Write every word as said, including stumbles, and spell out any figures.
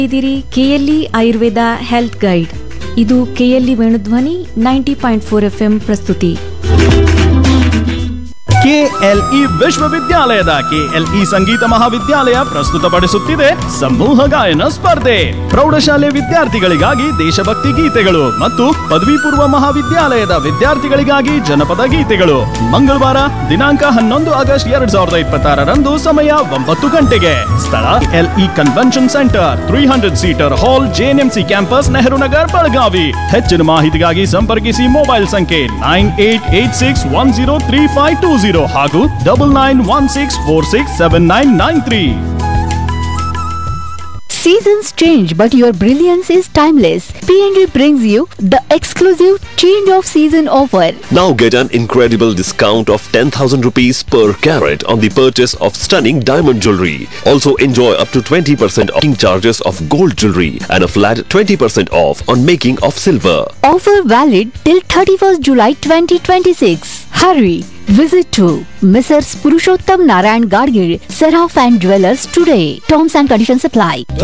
ಇದಿರಿ KLE Ayurveda health guide. ಇದು KLE Venudhwani ninety point four F M ಪ್ರಸ್ತುತಿ. KLE ವಿಶ್ವವಿದ್ಯಾಲಯದ KLE ಸಂಗೀತ ಮಹಾವಿದ್ಯಾಲಯ ಪ್ರಸ್ತುತಪಡಿಸುತ್ತಿದೆ ಸಮೂಹ ಗಾಯನ ಸ್ಪರ್ಧೆ. ಪ್ರೌಢಶಾಲೆ ವಿದ್ಯಾರ್ಥಿಗಳಿಗಾಗಿ ದೇಶಭಕ್ತಿ ಗೀತೆಗಳು ಮತ್ತು ಪದವಿ ಪೂರ್ವ ಮಹಾವಿದ್ಯಾಲಯದ ವಿದ್ಯಾರ್ಥಿಗಳಿಗಾಗಿ ಜನಪದ ಗೀತೆಗಳು. ಮಂಗಳವಾರ ದಿನಾಂಕ ಹನ್ನೊಂದು ಆಗಸ್ಟ್ ಎರಡ್ ಸಾವಿರದ ಇಪ್ಪತ್ತಾರರಂದು ಸಮಯ ಒಂಬತ್ತು ಗಂಟೆಗೆ. ಸ್ಥಳ LE convention centre, three hundred seater ಹಾಲ್, ಜೆಎನ್ಎಂಸಿ ಕ್ಯಾಂಪಸ್, ನೆಹರು ನಗರ್, ಬೆಳಗಾವಿ. ಹೆಚ್ಚಿನ ಮಾಹಿತಿಗಾಗಿ ಸಂಪರ್ಕಿಸಿ ಮೊಬೈಲ್ ಸಂಖ್ಯೆ nine eight eight six one zero three five two zero ಹಾಗೂ double nine one six four six seven nine nine three. Seasons change, but your brilliance is timeless. P N G brings you the exclusive change of season offer. Now get an incredible discount of ten thousand rupees per carat on the purchase of stunning diamond jewelry. Also enjoy up to twenty percent making charges of gold jewelry and a flat twenty percent off on making of silver. Offer valid till thirty-first July twenty twenty-six. Hurry! Visit to Missus Purushottam Narayan Gadgil, Seraph and Jewelers today. Terms and conditions apply.